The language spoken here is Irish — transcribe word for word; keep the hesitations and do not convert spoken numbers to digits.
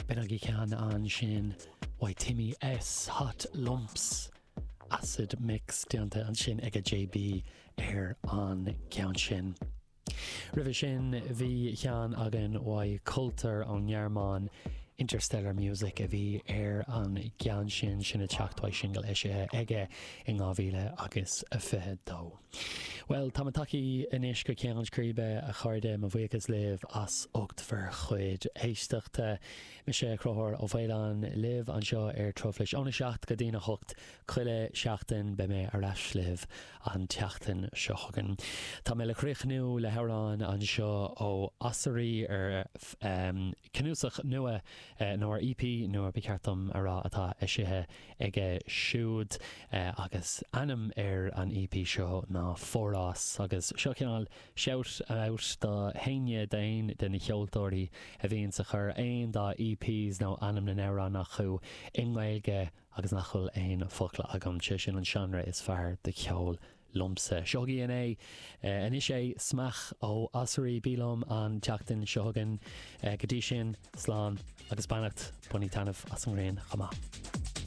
Benagi can an shin why Timmy S hot lumps acid mix dianta an shin ega J B air on count shin. River shin vi can agan why culture on Yarman interstellar music a bhí ar an gceann sin sinna teachthaid single eise aige i ngámhíle agus a fiche dó. Well, tá taí inis go ceann scríbe a chuirde má bhuichas libh as ocht ver chuid éisteachta me sé crothir ó bhéileán libh an seo ar troflis óna seacht go dtína hocht chuile seachtain be mé ar leis libh an teachtain seochagan. Tá mé le cruichnú le hearán an seo ó asarí ar um, cnúsach nua Uh, nóir E P nóir biceartam ará atá isithe ige siúd uh, agus anam ar an E P seo ná fórás agus seo ceanal seout out dá haine dain den na cheoltóirí a bhíonn sa chur aon dá E Ps nó anam na nérán nach chu inghilge agus nach chul aon focla agam sin an seanra is fearr de cheol lumpsa. Seogaí in é uh, an is é smach ó asarí bílum an teachtain seogan uh, go dtí sin slán agus bannacht buní tanmh as an réon chamá.